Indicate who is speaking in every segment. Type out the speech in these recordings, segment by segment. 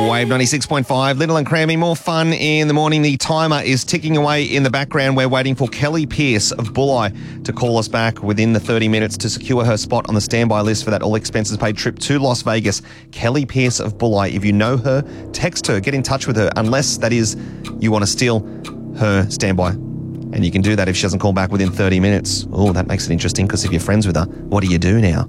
Speaker 1: Wave 96.5, Little and Crammy, more fun in the morning. The timer is ticking away in the background. We're waiting for Kelly Pierce of Bulli to call us back within the 30 minutes to secure her spot on the standby list for that all expenses paid trip to Las Vegas. Kelly Pierce of Bulli. If you know her, text her, get in touch with her, unless that is you want to steal her standby. And you can do that if she doesn't call back within 30 minutes. Oh, that makes it interesting, because if you're friends with her, what do you do now?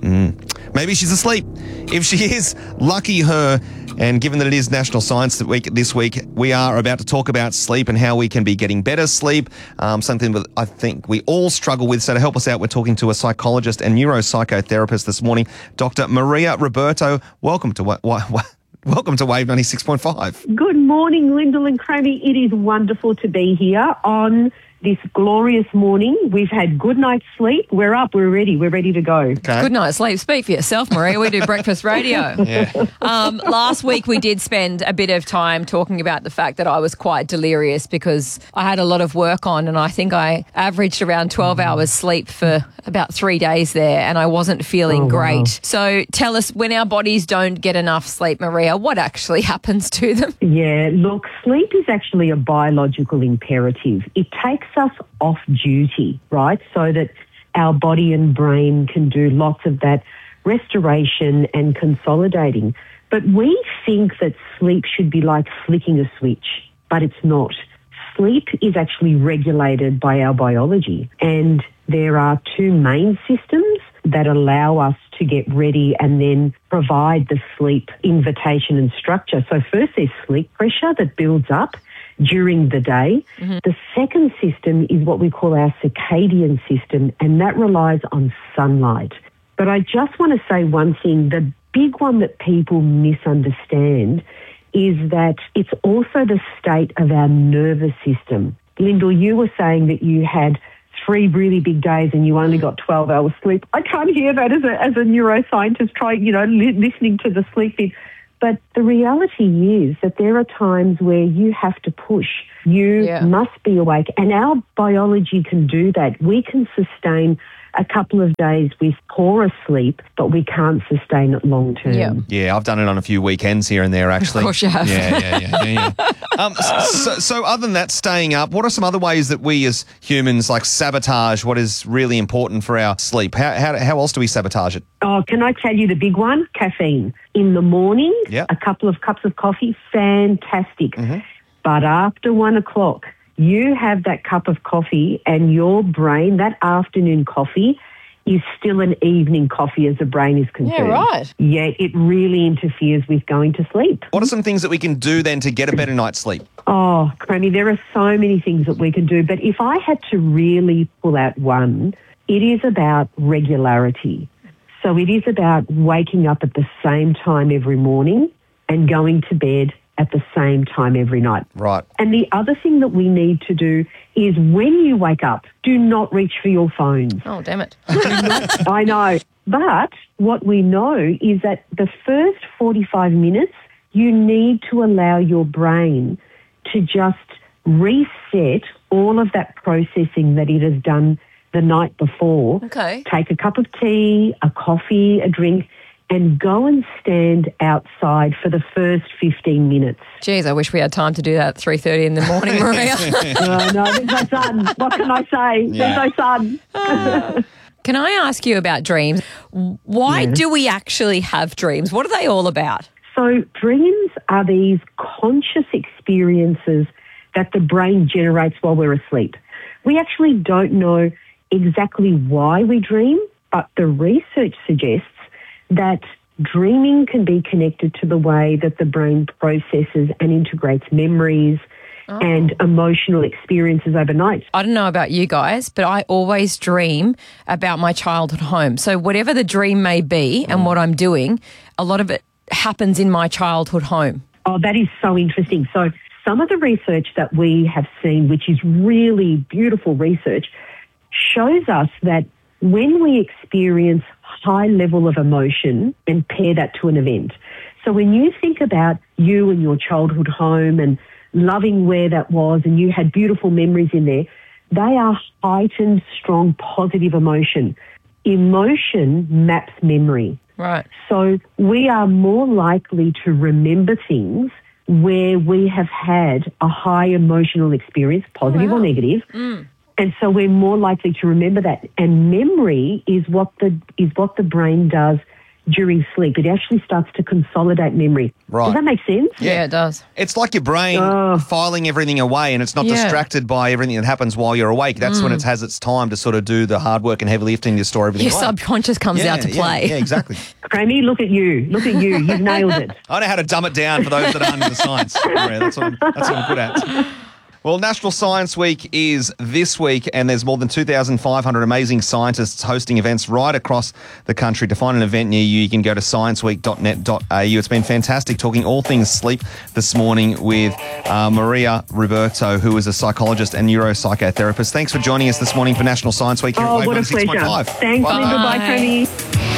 Speaker 1: Maybe she's asleep. If she is, lucky her. And given that it is National Science Week this week, we are about to talk about sleep and how we can be getting better sleep, something that I think we all struggle with. So to help us out, we're talking to a psychologist and neuropsychotherapist this morning, Dr. Maria Roberto. Welcome to Welcome to Wave 96.5.
Speaker 2: Good morning, Lyndall and Crammy. It is wonderful to be here on this glorious morning. We've had good night's sleep. We're up. We're ready. We're ready to go.
Speaker 1: Okay.
Speaker 3: Good night's sleep. Speak for yourself, Maria. We do breakfast radio.
Speaker 1: Yeah.
Speaker 3: Last week we did spend a bit of time talking about the fact that I was quite delirious because I had a lot of work on, and I think I averaged around 12 hours sleep for about 3 days there, and I wasn't feeling great.
Speaker 2: Wow.
Speaker 3: So tell us, when our bodies don't get enough sleep, Maria, what actually happens to them?
Speaker 2: Yeah, look, sleep is actually a biological imperative. It takes us off duty, right, so that our body and brain can do lots of that restoration and consolidating. But we think that sleep should be like flicking a switch, but it's not. Sleep is actually regulated by our biology, and there are two main systems that allow us to get ready and then provide the sleep invitation and structure. So first there's sleep pressure that builds up during the day. The second system is what we call our circadian system, and that relies on sunlight. But I just want to say one thing. The big one that people misunderstand is that it's also the state of our nervous system. Lyndall, you were saying that you had 3 really big days and you only got 12 hours sleep. I can't hear that as a neuroscientist listening to the sleep thing. But the reality is that there are times where you have to push. You must be awake. And our biology can do that. We can sustain a couple of days with poorer sleep, but we can't sustain it long term.
Speaker 1: Yeah, I've done it on a few weekends here and there, actually.
Speaker 3: Of course you have.
Speaker 1: Yeah. So other than that, staying up, what are some other ways that we as humans sabotage what is really important for our sleep? How else do we sabotage it?
Speaker 2: Oh, can I tell you the big one? Caffeine. In the morning, a couple of cups of coffee, fantastic. But after 1 o'clock, you have that cup of coffee and your brain, that afternoon coffee, is still an evening coffee as the brain is concerned.
Speaker 3: Yeah, right.
Speaker 2: Yeah, it really interferes with going to sleep.
Speaker 1: What are some things that we can do then to get a better night's sleep?
Speaker 2: Oh, Crammy, there are so many things that we can do. But if I had to really pull out one, it is about regularity. So it is about waking up at the same time every morning and going to bed at the same time every night.
Speaker 1: Right.
Speaker 2: And the other thing that we need to do is when you wake up, do not reach for your phones.
Speaker 3: Oh, damn it.
Speaker 2: I know. But what we know is that the first 45 minutes, you need to allow your brain to just reset all of that processing that it has done the night before.
Speaker 3: Okay.
Speaker 2: Take a cup of tea, a coffee, a drink, and go and stand outside for the first 15 minutes.
Speaker 3: Geez, I wish we had time to do that at 3:30 in the morning, Maria.
Speaker 2: No, there's no sun. What can I say? There's no sun.
Speaker 3: Can I ask you about dreams? Why do we actually have dreams? What are they all about?
Speaker 2: So dreams are these conscious experiences that the brain generates while we're asleep. We actually don't know exactly why we dream, but the research suggests that dreaming can be connected to the way that the brain processes and integrates memories and emotional experiences overnight.
Speaker 3: I don't know about you guys, but I always dream about my childhood home. So whatever the dream may be and what I'm doing, a lot of it happens in my childhood home.
Speaker 2: Oh, that is so interesting. So some of the research that we have seen, which is really beautiful research, shows us that when we experience high level of emotion and pair that to an event. So when you think about you and your childhood home and loving where that was and you had beautiful memories in there, they are heightened, strong, positive emotion. Emotion maps memory.
Speaker 3: Right.
Speaker 2: So we are more likely to remember things where we have had a high emotional experience, positive or negative. And so we're more likely to remember that. And memory is what the brain does during sleep. It actually starts to consolidate memory.
Speaker 1: Right.
Speaker 2: Does that make sense?
Speaker 3: Yeah, it does.
Speaker 1: It's like your brain filing everything away, and it's not distracted by everything that happens while you're awake. That's when it has its time to sort of do the hard work and heavy lifting to store everything
Speaker 3: Your
Speaker 1: away.
Speaker 3: subconscious comes out to play.
Speaker 1: Yeah, exactly.
Speaker 2: Crammy, look at you. Look at you. You've nailed it.
Speaker 1: I know how to dumb it down for those that aren't into science. Maria, that's what I'm good at. Well, National Science Week is this week, and there's more than 2,500 amazing scientists hosting events right across the country. To find an event near you, you can go to scienceweek.net.au. It's been fantastic talking all things sleep this morning with Maria Roberto, who is a psychologist and neuropsychotherapist. Thanks for joining us this morning for National Science Week here at Wave
Speaker 2: what a
Speaker 1: 96.5.
Speaker 2: pleasure. Thanks, Linda. Bye, Crammy.